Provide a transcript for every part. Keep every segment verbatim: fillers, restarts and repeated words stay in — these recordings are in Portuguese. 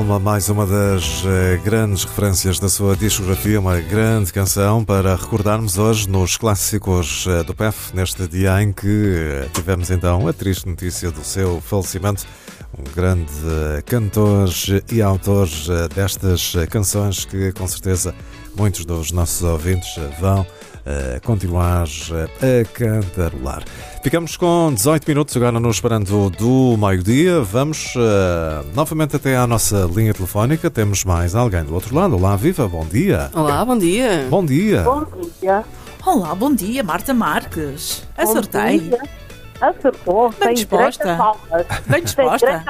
Uma, mais uma das uh, grandes referências da sua discografia, uma grande canção para recordarmos hoje nos clássicos uh, do P F, neste dia em que uh, tivemos então a triste notícia do seu falecimento. Um grande uh, cantor e autor uh, destas uh, canções que com certeza muitos dos nossos ouvintes uh, vão uh, continuar uh, a cantarolar. Ficamos com dezoito minutos agora no Esperando do meio-dia. Vamos uh, novamente até à nossa linha telefónica. Temos mais alguém do outro lado. Olá, viva, bom dia. Olá, bom dia. Bom dia. Bom dia. Olá, bom dia, Marta Marques. Acertei. Acertou. Bem disposta. Bem disposta.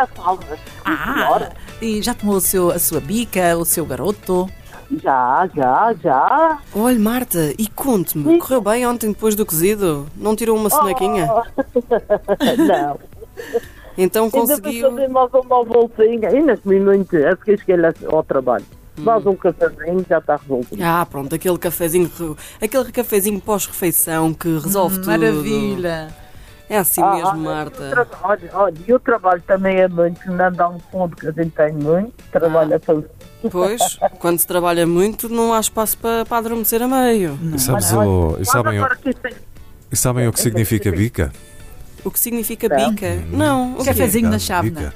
Ah, e já tomou o seu, a sua bica, o seu garoto? Já, já, já. Olha, Marta, e conte-me, correu bem ontem depois do cozido? Não tirou uma sonequinha? Oh. Não. Então conseguiu... Ainda vou fazer mais uma bolsinha. Ainda comi muito. É porque cheguei ao trabalho. Mais um cafezinho, já está resolvido. Ah, pronto, aquele cafezinho, aquele cafezinho pós-refeição que resolve hum, tudo. Maravilha. É assim ah, mesmo, olha, Marta. Olha, olha, e o trabalho também é muito, não dá um fundo que a gente tem muito. Trabalha ah. para... Pois, quando se trabalha muito, não há espaço para, para adormecer a meio. E, sabes o, e sabem, o, e sabem o que significa bica? O que significa bica? Hum. Não. O cafezinho na chávena.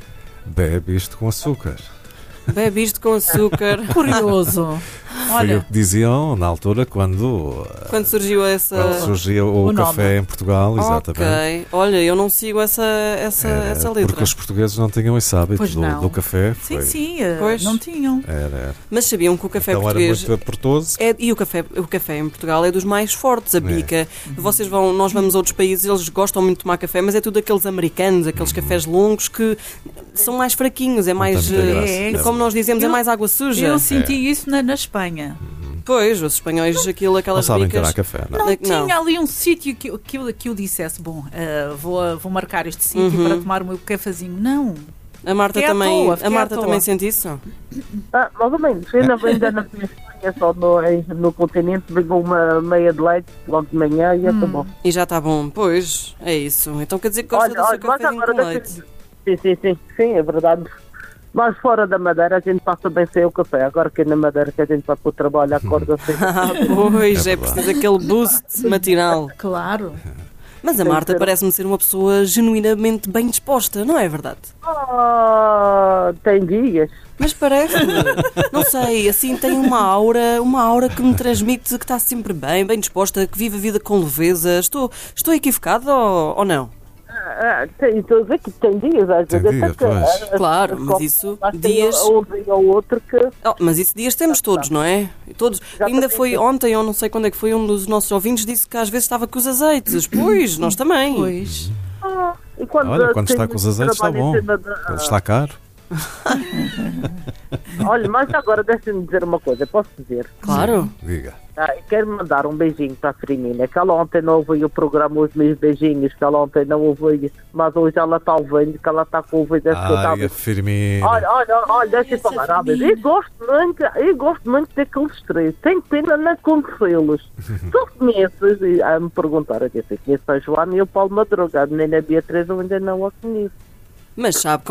Bebe isto com açúcar. Bebe isto com açúcar. Curioso. Foi Olha, o que diziam na altura quando, quando surgiu essa... quando surgiu o, o café nome. Em Portugal, exatamente. Ok, olha, eu não sigo essa, essa, era, essa letra. Porque os portugueses não tinham esse hábito do, do café. Sim, foi... sim, pois. não tinham. Era, era. Mas sabiam que o café então português... era muito aportoso. É, e o café, o café em Portugal é dos mais fortes, a bica. É. Vocês vão, nós vamos a outros países, eles gostam muito de tomar café, mas é tudo aqueles americanos, aqueles cafés longos que são mais fraquinhos, é mais... É, como nós dizemos, eu, é mais água suja. Eu senti é. isso na, na Espanha. Pois, os espanhóis, aquilo, aquelas não sabem bicas... tirar café, não? Não, não. tinha ali um sítio que, que, eu, que eu dissesse, bom, uh, vou, vou marcar este sítio uhum. para tomar o meu cafezinho. Não. A Marta fiquei também, toa, a Marta à também toa. sente isso? Ah, mais ou menos. Eu ainda, ainda na minha Espanha, só no, no continente, pegou uma meia de leite logo de manhã e hum. acabou. E já está bom. Pois, é isso. Então quer dizer que gosta olha, do seu olha, cafezinho com leite. Sim, sim, sim, sim, é verdade. Mas fora da Madeira a gente passa bem sem o café. Agora que é na Madeira que a gente vai para o trabalho, acorda sem. Ah, pois, é, é preciso aquele boost matinal. Claro. Mas a Marta parece-me ser uma pessoa genuinamente bem disposta, não é verdade? Ah, tem dias. Mas parece-me, não sei, assim tem uma aura, uma aura que me transmite que está sempre bem, bem disposta, que vive a vida com leveza. Estou, estou equivocada ou, ou não? Ah, tem, estou a dizer que tem dias, às tem vezes. Dia, que, a, claro, a, mas a, isso, mas dias... Um dia ou outro que... Oh, mas isso dias temos todos, não é? Todos. Ainda foi ontem, ou não sei quando é que foi, um dos nossos ouvintes disse que às vezes estava com os azeites. Pois, nós também. Pois. Ah, e quando Olha, quando está com os azeites está bom. De... Ele está caro. Olha, mas agora deixa-me dizer uma coisa, posso dizer? Claro. Sim, diga. Ah, quero mandar um beijinho para a Firmina, que ela ontem não ouviu o programa Os Meus Beijinhos, que ela ontem não ouviu, mas hoje ela está ouvindo, que ela está com o ouvido escutado. Ai, a Firmina. Olha, olha, olha, deixa eu falar, ah, eu gosto muito, eu gosto muito daqueles três, tenho pena não conhecê-los. Tu conheces? E a me perguntaram, eu disse, conheço a Joana e o Paulo Madruga, nem a Beatriz eu ainda não a conheço. Mas sabe como